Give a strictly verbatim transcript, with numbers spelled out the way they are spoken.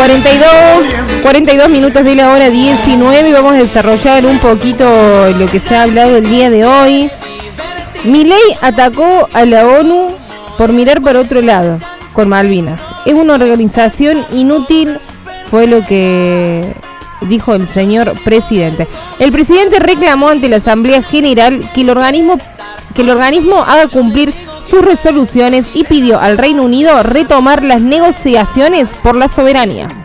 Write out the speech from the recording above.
cuarenta y dos minutos de la hora diecinueve y vamos a desarrollar un poquito lo que se ha hablado el día de hoy. Milei atacó a la ONU por mirar para otro lado con Malvinas. Es una organización inútil, fue lo que dijo el señor presidente. El presidente reclamó ante la Asamblea General que el organismo, que el organismo haga cumplir sus resoluciones y pidió al Reino Unido retomar las negociaciones por la soberanía.